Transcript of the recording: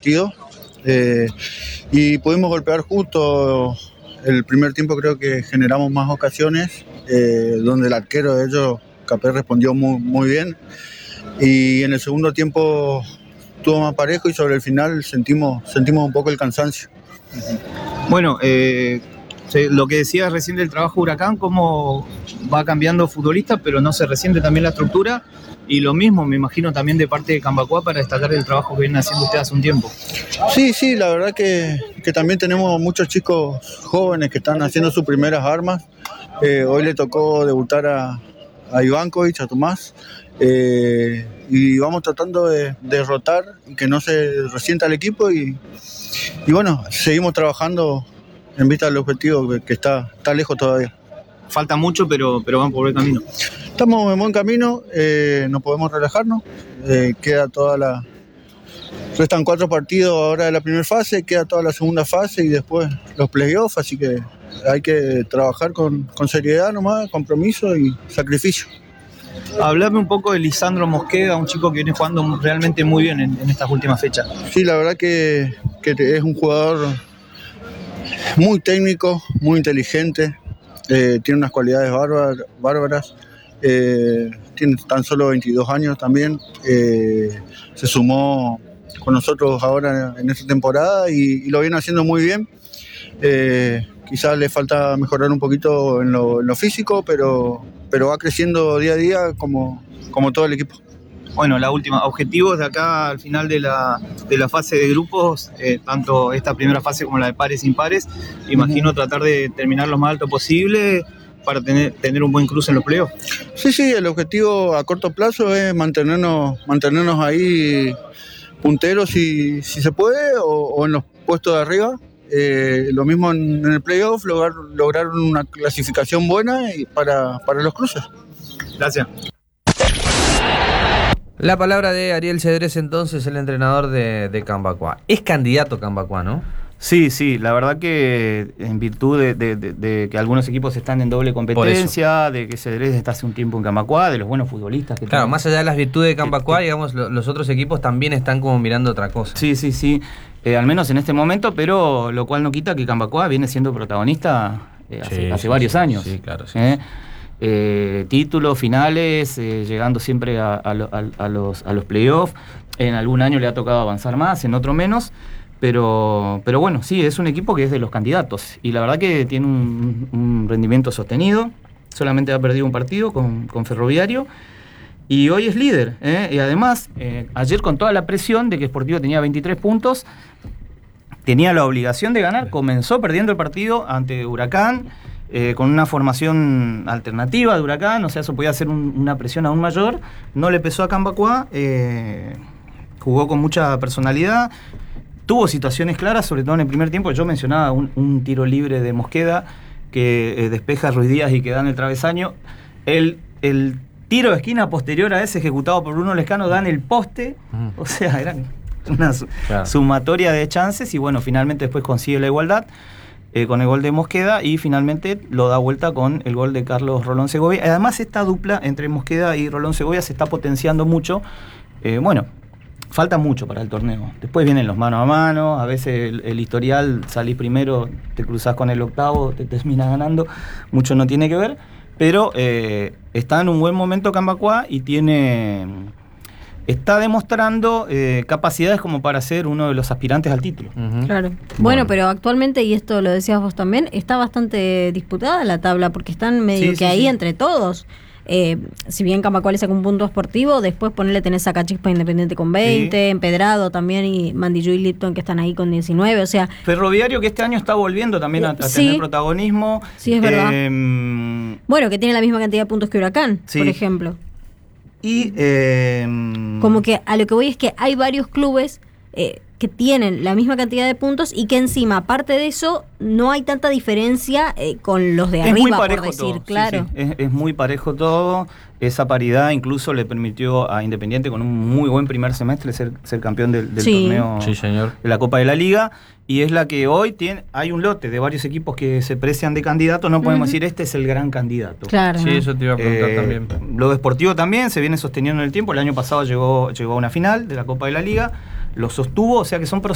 partido. Y pudimos golpear justo. El primer tiempo creo que generamos más ocasiones, donde el arquero de ellos, Capé, respondió muy bien. Y en el segundo tiempo estuvo más parejo y sobre el final sentimos un poco el cansancio. Bueno, lo que decías recién del trabajo Huracán, cómo va cambiando futbolista, pero no se resiente también la estructura. Y lo mismo, me imagino, también de parte de Cambacuá para destacar el trabajo que vienen haciendo ustedes hace un tiempo. Sí, la verdad que también tenemos muchos chicos jóvenes que están haciendo sus primeras armas. Hoy le tocó debutar a Ivankovic, a Tomás. Y vamos tratando de rotar y que no se resienta el equipo. Y bueno, seguimos trabajando en vista del objetivo que está lejos todavía. Falta mucho, pero van por buen camino. Estamos en buen camino, no podemos relajarnos. Restan 4 partidos ahora de la primera fase, queda toda la segunda fase y después los playoffs, así que hay que trabajar con seriedad nomás, compromiso y sacrificio. Hablame un poco de Lisandro Mosqueda, un chico que viene jugando realmente muy bien en estas últimas fechas. Sí, la verdad que es un jugador muy técnico, muy inteligente, tiene unas cualidades bárbaras. Tiene tan solo 22 años también. Se sumó con nosotros ahora en esta temporada y lo viene haciendo muy bien. Quizás le falta mejorar un poquito en lo físico, pero va creciendo día a día como todo el equipo. Bueno, la última, objetivos de acá al final de la fase de grupos, tanto esta primera fase como la de pares e impares, imagino tratar de terminar lo más alto posible para tener un buen cruce en los playoffs. Sí, el objetivo a corto plazo es mantenernos ahí punteros si se puede, o en los puestos de arriba. Lo mismo en el playoff, lograr una clasificación buena y para los cruces. Gracias. La palabra de Ariel Cedrés, entonces, el entrenador de Cambacuá. Es candidato Cambacuá, ¿no? Sí, la verdad que en virtud de que algunos equipos están en doble competencia, de que Cedrés está hace un tiempo en Cambacuá, de los buenos futbolistas que claro, más allá de las virtudes de Cambacuá, digamos, los otros equipos también están como mirando otra cosa. Sí, al menos en este momento, pero lo cual no quita que Cambacuá viene siendo protagonista hace varios años. Sí, claro, sí. Títulos, finales, llegando siempre a los playoffs. En algún año le ha tocado avanzar más, en otro menos. Pero bueno, sí, es un equipo que es de los candidatos. Y la verdad que tiene un rendimiento sostenido. Solamente ha perdido un partido con Ferroviario. Y hoy es líder. Y además, ayer con toda la presión de que Sportivo tenía 23 puntos, tenía la obligación de ganar. Comenzó perdiendo el partido ante Huracán, con una formación alternativa de Huracán. O sea, eso podía hacer una presión aún mayor. No le pesó a Cambacuá. Jugó con mucha personalidad. Tuvo situaciones claras, sobre todo en el primer tiempo. Yo mencionaba un tiro libre de Mosqueda que despeja a Ruiz Díaz y que da en el travesaño. El tiro de esquina posterior a ese, ejecutado por Bruno Lescano, da en el poste. O sea, eran una sumatoria de chances. Y bueno, finalmente después consigue la igualdad con el gol de Mosqueda y finalmente lo da vuelta con el gol de Carlos Rolón Segovia. Además, esta dupla entre Mosqueda y Rolón Segovia se está potenciando mucho. Falta mucho para el torneo. Después vienen los mano a mano, a veces el historial, salís primero, te cruzás con el octavo, te terminas ganando, mucho no tiene que ver, pero está en un buen momento Cambacuá y está demostrando capacidades como para ser uno de los aspirantes al título. Claro. Bueno, pero actualmente, y esto lo decías vos también, está bastante disputada la tabla, porque están medio ahí entre todos. Si bien Cambacuá le saca un punto esportivo, después tenés a Cachispa Independiente con 20, Empedrado también, y Mandillú y Lipton que están ahí con 19, o sea... Ferroviario que este año está volviendo también a tener protagonismo. Sí, es verdad. Bueno, que tiene la misma cantidad de puntos que Huracán, por ejemplo. Y... como que a lo que voy es que hay varios clubes que tienen la misma cantidad de puntos y que encima, aparte de eso, no hay tanta diferencia con los de arriba, por decir, todo. Claro. Sí. Es muy parejo todo. Esa paridad incluso le permitió a Independiente con un muy buen primer semestre ser campeón del torneo de la Copa de la Liga. Y es la que hoy hay un lote de varios equipos que se precian de candidato. No podemos decir este es el gran candidato. Claro. Sí, eso te iba a preguntar también. Lo deportivo también se viene sosteniendo en el tiempo. El año pasado llegó a una final de la Copa de la Liga. Lo sostuvo, o sea que son